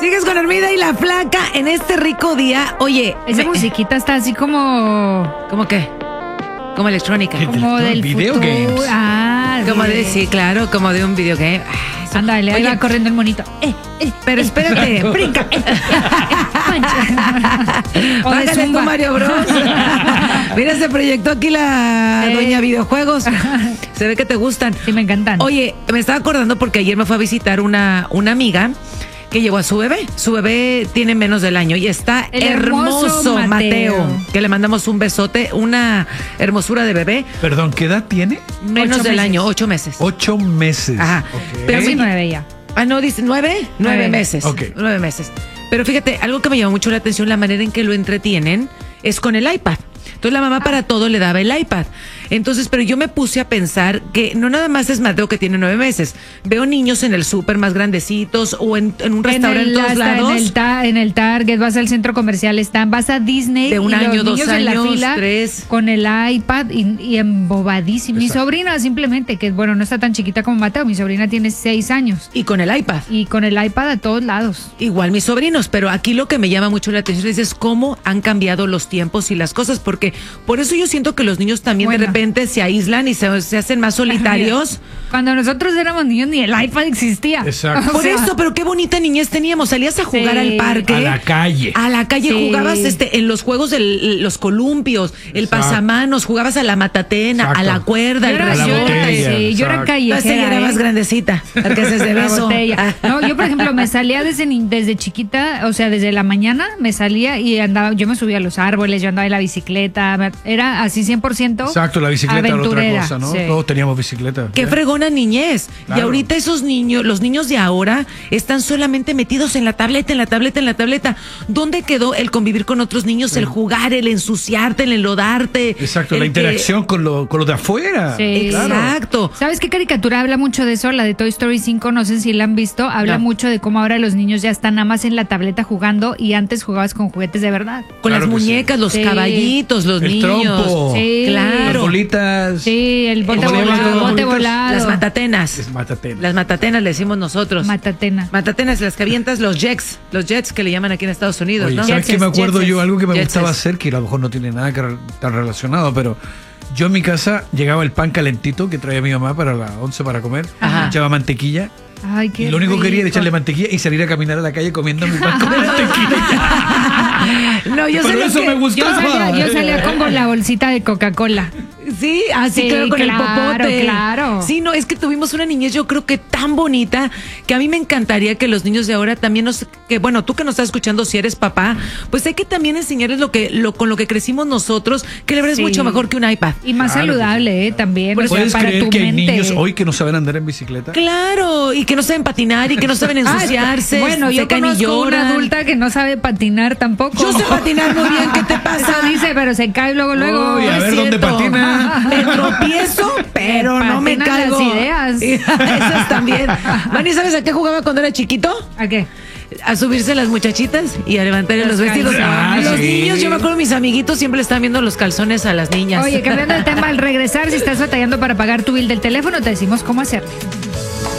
Sigues con Hermida y la Flaca en este rico día. Oye, esa musiquita está así como... ¿Cómo qué? Como electrónica. Como del video futuro. games. Como de, sí, claro, como de un videogame. Ándale, ahí va corriendo el monito. Pero espérate, brinca. O de Bájale tú, zumba. Mario Bros. Mira, se proyectó aquí la doña videojuegos. Se ve que te gustan. Sí, me encantan. Oye, me estaba acordando porque ayer me fue a visitar una amiga que llevó a su bebé. Su bebé tiene menos del año y está El hermoso, hermoso Mateo. Que le mandamos un besote, una hermosura de bebé. Perdón, ¿qué edad tiene? Menos 8 del meses. año, 8 meses. 8 meses. Ajá. Ok. Pero Casi sí- 9 ya. Ah, no, dice 9 9 meses. Ok. 9 meses. Pero fíjate, algo que me llamó mucho la atención, la manera en que lo entretienen es con el iPad. Entonces la mamá para todo le daba el iPad. Entonces, pero yo me puse a pensar que no nada más es Mateo que tiene 9 meses. Veo niños en el súper más grandecitos o en un restaurante en todos hasta lados. en el Target, vas al centro comercial, vas a Disney. De un y año, los 2 niños en la años, fila 3. con el iPad y embobadísimo. Mi Exacto. sobrina simplemente, que bueno, no está tan chiquita como Mateo, mi sobrina tiene 6 años. Y con el iPad. Y con el iPad a todos lados. Igual mis sobrinos, pero aquí lo que me llama mucho la atención es cómo han cambiado los tiempos y las cosas, porque por eso yo siento que los niños también de Bueno. repente se aíslan y se hacen más solitarios. Cuando nosotros éramos niños ni el iPad existía. Exacto. O Por sea, eso, pero qué bonita niñez teníamos. Salías a jugar Sí. al parque. A la calle. A la calle Sí. jugabas en los juegos los columpios, el Exacto. pasamanos, jugabas a la matatena, Exacto. a la cuerda, Yo el era, A la yo era- botella, sí, yo era exacto. Esta ya callejera. era más grandecita, porque haces de La beso. botella. No, yo por ejemplo me salía desde chiquita, o sea, desde la mañana me salía y andaba, yo me subía a los árboles, yo andaba en la bicicleta, era así 100%. Exacto, la bicicleta era otra aventurera, cosa, ¿no? sí. Todos teníamos bicicleta. Qué fregona niñez. Y Claro. ahorita esos niños, los niños de ahora, están solamente metidos en la tableta, en la tableta, en la tableta. ¿Dónde quedó el convivir con otros niños, el jugar, el ensuciarte, el enlodarte? Exacto, el la que- interacción con lo de afuera. Sí. Claro. Exacto. ¿Sabes qué caricatura habla mucho de eso? La de Toy Story 5, no sé si la han visto. Habla No. mucho de cómo ahora los niños ya están nada más en la tableta jugando y antes jugabas con juguetes de verdad. Con Claro las que sí. muñecas, los Sí. caballitos, los El niños. trompo. Sí. Claro. Las bolitas. Sí, el bote ¿Cómo se llaman volado. los Bote bolitas? volado. Las matatenas. Es matatena. Las matatenas le decimos nosotros. Matatena. Matatenas, las que avientas, los jets que le llaman aquí en Estados Unidos, Oye, ¿no? ¿sabes Jetses, qué me acuerdo jetses. yo? Algo que me Jetses. gustaba hacer, que a lo mejor no tiene nada que tan relacionado, pero yo en mi casa llegaba el pan calentito que traía mi mamá para las 11 para comer, Ajá. echaba mantequilla. Ay, qué Y lo único que quería era rico. echarle mantequilla y salir a caminar a la calle comiendo mi pan con mantequilla. No, yo sé Pero lo eso que- me Yo gustaba. salía con la bolsita de Coca-Cola. Sí, así Sí, claro, con claro, el popote. claro. Sí, no, es que tuvimos una niñez yo creo que tan bonita que a mí me encantaría que los niños de ahora también bueno, tú que nos estás escuchando si eres papá, pues hay que también enseñarles con lo que crecimos nosotros, que la verdad Sí. es mucho mejor que un iPad. Y más Claro que saludable, también. O sea, ¿Puedes para creer tu que hay mente. niños hoy que no saben andar en bicicleta? Claro, y que no saben patinar y que no saben ensuciarse. Bueno, yo se caen y conozco una lloran. adulta que no sabe patinar tampoco. Yo sé patinar muy bien, ¿qué te pasa? Eso dice, pero se cae luego. Uy, a Es ver dónde cierto. patina. Me tropiezo, pero no me patinan caigo. las ideas. Esas también. Vani, ¿sabes a qué jugaba cuando era chiquito? ¿A qué? A subirse las muchachitas y a levantar los Los vestidos. calzones. Los Sí. niños, yo me acuerdo, mis amiguitos siempre están viendo los calzones a las niñas. Oye, cambiando de tema, al regresar, si estás batallando para pagar tu bill del teléfono, te decimos cómo hacerlo.